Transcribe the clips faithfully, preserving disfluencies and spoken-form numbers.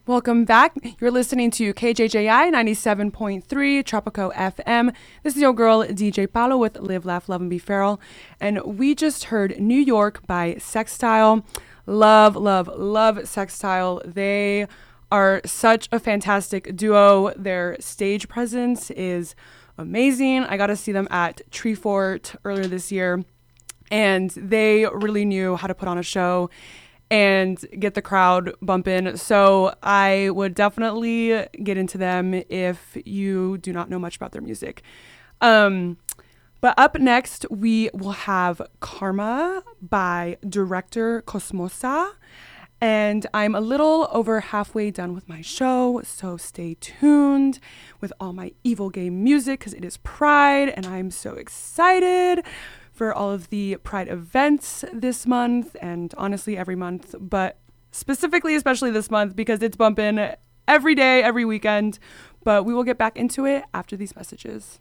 Welcome back. You're listening to K J J I ninety-seven point three Tropico F M. This is your girl, D J Paolo with Live, Laugh, Love, and Be Feral. And we just heard New York by Sextile. Love, love, love Sextile. They are such a fantastic duo. Their stage presence is amazing. I got to see them at Treefort earlier this year, and they really knew how to put on a show and get the crowd bumping. So I would definitely get into them if you do not know much about their music. Um, but up next, we will have Karma by Director Cosmosa. And I'm a little over halfway done with my show, so stay tuned with all my evil gay music because it is Pride, and I'm so excited for all of the Pride events this month, and honestly every month, but specifically especially this month because it's bumping every day, every weekend. But we will get back into it after these messages.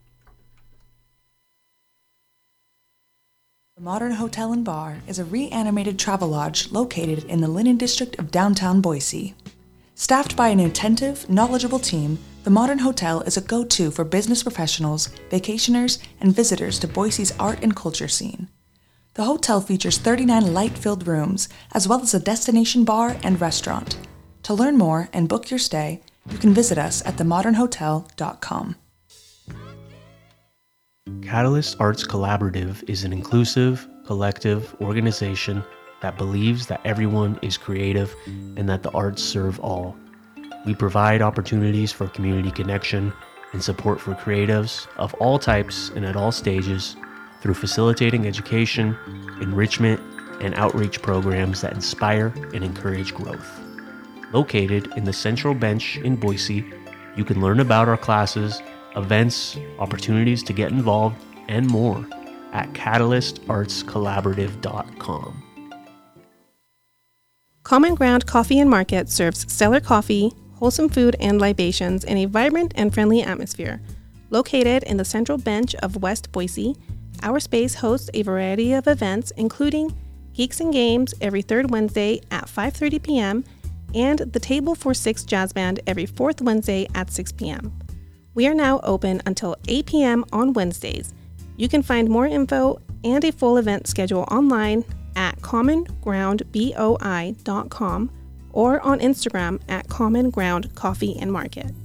The Modern Hotel and Bar is a reanimated travel lodge located in the Linen District of downtown Boise. Staffed by an attentive, knowledgeable team, the Modern Hotel is a go-to for business professionals, vacationers, and visitors to Boise's art and culture scene. The hotel features thirty-nine light-filled rooms, as well as a destination bar and restaurant. To learn more and book your stay, you can visit us at the modern hotel dot com. Catalyst Arts Collaborative is an inclusive, collective organization that believes that everyone is creative and that the arts serve all. We provide opportunities for community connection and support for creatives of all types and at all stages through facilitating education, enrichment, and outreach programs that inspire and encourage growth. Located in the Central Bench in Boise, you can learn about our classes, events, opportunities to get involved, and more at catalyst arts collaborative dot com. Common Ground Coffee and Market serves stellar coffee, wholesome food, and libations in a vibrant and friendly atmosphere. Located in the Central Bench of West Boise, our space hosts a variety of events, including Geeks and Games every third Wednesday at five thirty p.m. and the Table for Six Jazz Band every fourth Wednesday at six p.m. We are now open until eight p.m. on Wednesdays. You can find more info and a full event schedule online at common ground boi dot com or on Instagram at Common Ground Coffee and Market.